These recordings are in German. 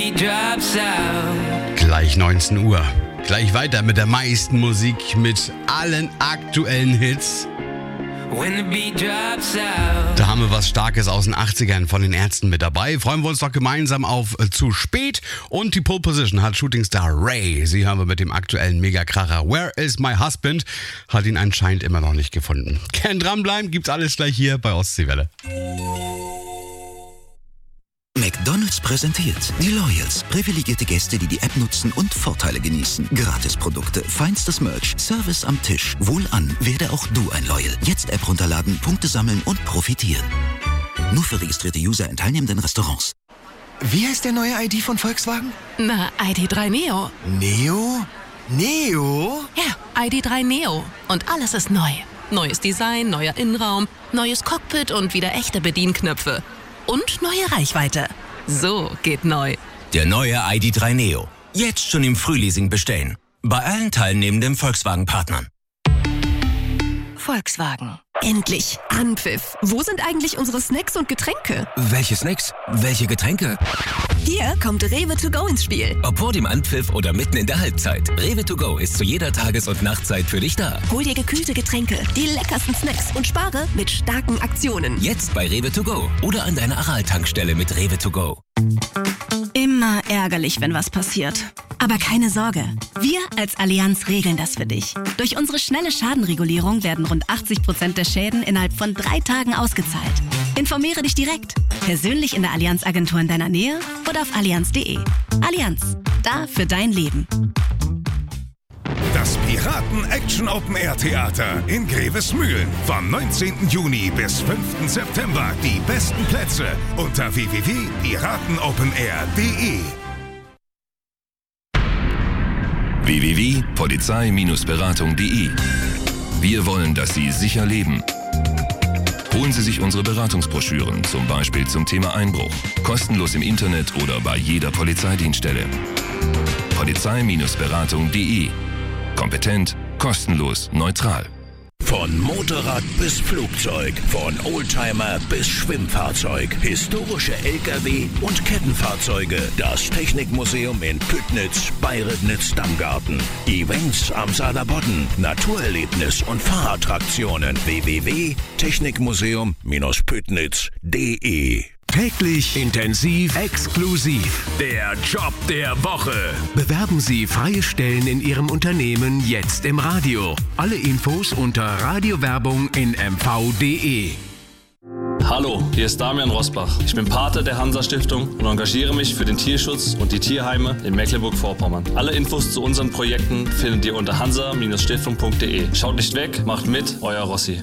Gleich 19 Uhr. Gleich weiter mit der meisten Musik, mit allen aktuellen Hits. Da haben wir was Starkes aus den 80ern von den Ärzten mit dabei. Freuen wir uns doch gemeinsam auf Zu spät. Und die Pole Position hat Shootingstar Ray. Sie haben wir mit dem aktuellen Megakracher Where is my husband? Hat ihn anscheinend immer noch nicht gefunden. Gern dranbleiben, gibt's alles gleich hier bei Ostseewelle. McDonald's präsentiert die Loyals. Privilegierte Gäste, die die App nutzen und Vorteile genießen. Gratisprodukte, feinstes Merch, Service am Tisch. Wohlan, werde auch du ein Loyal. Jetzt App runterladen, Punkte sammeln und profitieren. Nur für registrierte User in teilnehmenden Restaurants. Wie heißt der neue ID von Volkswagen? Na, ID.3 Neo. Neo? Neo? Ja, ID.3 Neo. Und alles ist neu. Neues Design, neuer Innenraum, neues Cockpit und wieder echte Bedienknöpfe. Und neue Reichweite. So geht neu. Der neue ID.3 Neo. Jetzt schon im Frühleasing bestellen. Bei allen teilnehmenden Volkswagen-Partnern. Volkswagen. Endlich. Anpfiff. Wo sind eigentlich unsere Snacks und Getränke? Welche Snacks? Welche Getränke? Hier kommt Rewe to go ins Spiel. Ob vor dem Anpfiff oder mitten in der Halbzeit. Rewe to go ist zu jeder Tages- und Nachtzeit für dich da. Hol dir gekühlte Getränke, die leckersten Snacks und spare mit starken Aktionen. Jetzt bei Rewe to go oder an deiner Aral-Tankstelle mit Rewe to go. Immer ärgerlich, wenn was passiert. Aber keine Sorge, wir als Allianz regeln das für dich. Durch unsere schnelle Schadenregulierung werden rund 80% der Schäden innerhalb von 3 Tagen ausgezahlt. Informiere dich direkt, persönlich in der Allianz-Agentur in deiner Nähe oder auf allianz.de. Allianz, da für dein Leben. Das Piraten-Action-Open-Air-Theater in Grevesmühlen. Vom 19. Juni bis 5. September. Die besten Plätze unter www.piratenopenair.de. www.polizei-beratung.de. Wir wollen, dass Sie sicher leben. Holen Sie sich unsere Beratungsbroschüren, zum Beispiel zum Thema Einbruch. Kostenlos im Internet oder bei jeder Polizeidienststelle. Polizei-beratung.de. Kompetent, kostenlos, neutral. Von Motorrad bis Flugzeug, von Oldtimer bis Schwimmfahrzeug, historische Lkw und Kettenfahrzeuge. Das Technikmuseum in Püttnitz, Bayrednitz-Damgarten. Events am Saarlandbodden, Naturerlebnis und Fahrattraktionen. www.technikmuseum-püttnitz.de. Täglich, intensiv, exklusiv. Der Job der Woche. Bewerben Sie freie Stellen in Ihrem Unternehmen jetzt im Radio. Alle Infos unter Radiowerbung in mv.de. Hallo, hier ist Damian Rosbach. Ich bin Pate der Hansa-Stiftung und engagiere mich für den Tierschutz und die Tierheime in Mecklenburg-Vorpommern. Alle Infos zu unseren Projekten findet ihr unter hansa-stiftung.de. Schaut nicht weg, macht mit, euer Rossi.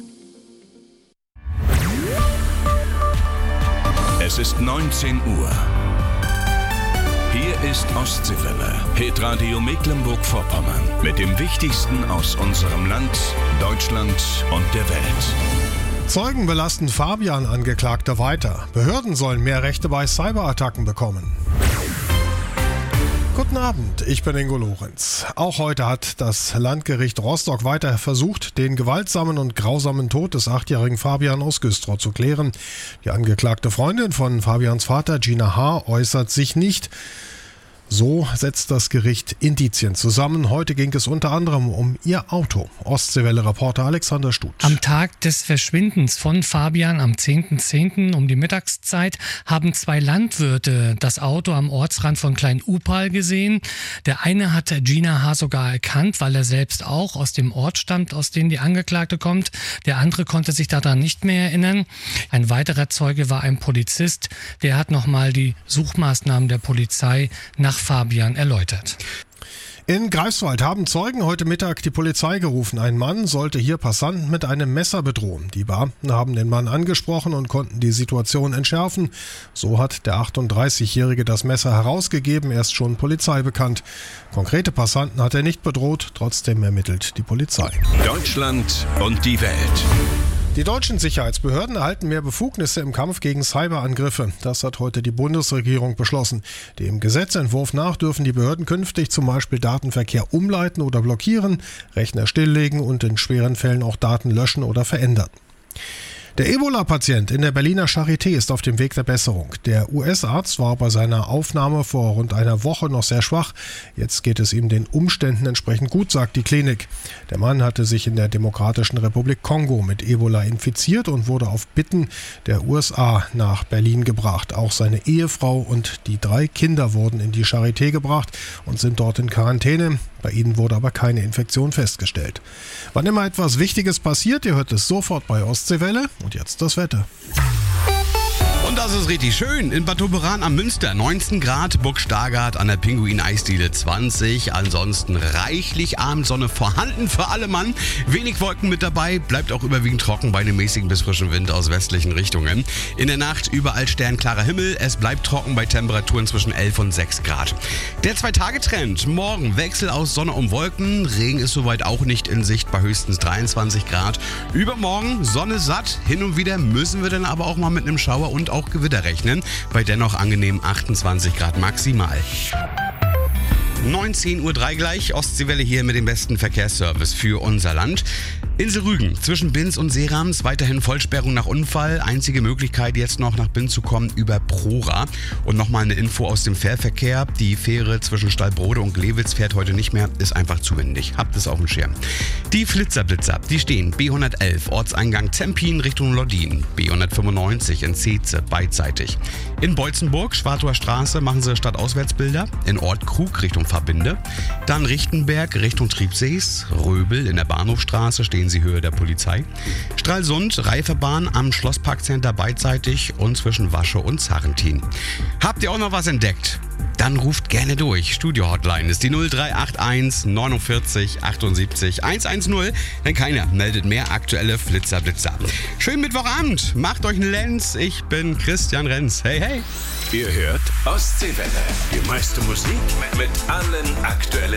Es ist 19 Uhr. Hier ist Ostseewelle, Hitradio Mecklenburg-Vorpommern. Mit dem Wichtigsten aus unserem Land, Deutschland und der Welt. Zeugen belasten Fabian Angeklagter weiter. Behörden sollen mehr Rechte bei Cyberattacken bekommen. Guten Abend, ich bin Ingo Lorenz. Auch heute hat das Landgericht Rostock weiter versucht, den gewaltsamen und grausamen Tod des 8-jährigen Fabian aus Güstrow zu klären. Die angeklagte Freundin von Fabians Vater, Gina H., äußert sich nicht. So setzt das Gericht Indizien zusammen. Heute ging es unter anderem um ihr Auto. Ostseewelle-Reporter Alexander Stuth. Am Tag des Verschwindens von Fabian am 10.10. um die Mittagszeit haben 2 Landwirte das Auto am Ortsrand von Klein-Upal gesehen. Der eine hat Gina H. sogar erkannt, weil er selbst auch aus dem Ort stammt, aus dem die Angeklagte kommt. Der andere konnte sich daran nicht mehr erinnern. Ein weiterer Zeuge war ein Polizist. Der hat nochmal die Suchmaßnahmen der Polizei nach Fabian erläutert. In Greifswald haben Zeugen heute Mittag die Polizei gerufen. Ein Mann sollte hier Passanten mit einem Messer bedrohen. Die Beamten haben den Mann angesprochen und konnten die Situation entschärfen. So hat der 38-Jährige das Messer herausgegeben. Er ist schon Polizei bekannt. Konkrete Passanten hat er nicht bedroht. Trotzdem ermittelt die Polizei. Deutschland und die Welt. Die deutschen Sicherheitsbehörden erhalten mehr Befugnisse im Kampf gegen Cyberangriffe. Das hat heute die Bundesregierung beschlossen. Dem Gesetzentwurf nach dürfen die Behörden künftig zum Beispiel Datenverkehr umleiten oder blockieren, Rechner stilllegen und in schweren Fällen auch Daten löschen oder verändern. Der Ebola-Patient in der Berliner Charité ist auf dem Weg der Besserung. Der US-Arzt war bei seiner Aufnahme vor rund einer Woche noch sehr schwach. Jetzt geht es ihm den Umständen entsprechend gut, sagt die Klinik. Der Mann hatte sich in der Demokratischen Republik Kongo mit Ebola infiziert und wurde auf Bitten der USA nach Berlin gebracht. Auch seine Ehefrau und die 3 Kinder wurden in die Charité gebracht und sind dort in Quarantäne. Bei ihnen wurde aber keine Infektion festgestellt. Wann immer etwas Wichtiges passiert, ihr hört es sofort bei Ostseewelle. Und jetzt das Wetter. Und das ist richtig schön. In Bad Doberan am Münster 19 Grad, Burg Stargard an der Pinguin-Eisdiele 20. Ansonsten reichlich Abendsonne vorhanden für alle Mann. Wenig Wolken mit dabei, bleibt auch überwiegend trocken bei einem mäßigen bis frischen Wind aus westlichen Richtungen. In der Nacht überall sternklarer Himmel, es bleibt trocken bei Temperaturen zwischen 11 und 6 Grad. Der 2-Tage-Trend, morgen Wechsel aus Sonne und Wolken, Regen ist soweit auch nicht in Sicht bei höchstens 23 Grad. Übermorgen Sonne satt, hin und wieder müssen wir dann aber auch mal mit einem Schauer und auch Gewitter rechnen, bei dennoch angenehm 28 Grad maximal. 19:03 Uhr gleich, Ostseewelle hier mit dem besten Verkehrsservice für unser Land. Insel Rügen, zwischen Binz und Seerams, weiterhin Vollsperrung nach Unfall. Einzige Möglichkeit jetzt noch nach Binz zu kommen über Prora. Und nochmal eine Info aus dem Fährverkehr. Die Fähre zwischen Stallbrode und Glewitz fährt heute nicht mehr, ist einfach zu windig. Habt es auf dem Schirm. Die Flitzerblitzer, die stehen B111, Ortseingang Zempin Richtung Loddin. B195 in Zeetze, beidseitig. In Beutzenburg, Schwartower Straße, machen sie Stadtauswärtsbilder. In Ortkrug Richtung Verbinde. Dann Richtenberg Richtung Triebsees. Röbel in der Bahnhofstraße stehen sie Höhe der Polizei. Stralsund, Reifebahn am Schlossparkcenter beidseitig und zwischen Wasche und Zarrentin. Habt ihr auch noch was entdeckt? Dann ruft gerne durch. Studio-Hotline ist die 0381 49 78 110, denn keiner meldet mehr aktuelle Flitzerblitzer. Schönen Mittwochabend, macht euch einen Lenz. Ich bin Christian Renz. Hey, hey. Ihr hört Ostseewelle. Die meiste Musik mit allen aktuellen